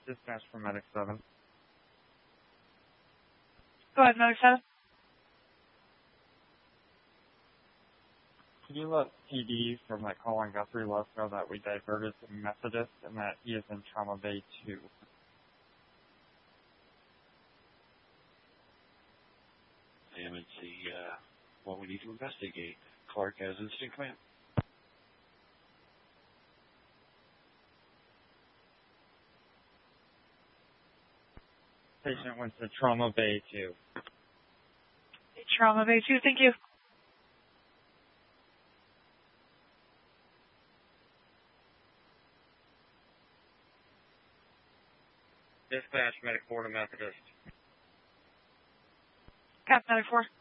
Dispatch for Medic 7. Go ahead, Medic 7. Could you let PD from that call on Guthrie let us know that we diverted to Methodist and that he is in Trauma Bay 2? AMNC, what we need to investigate. Clark has instant command. Patient went to Trauma Bay 2. Trauma Bay 2, thank you. Dispatch Medic 4 to Methodist. Cap Medic 4.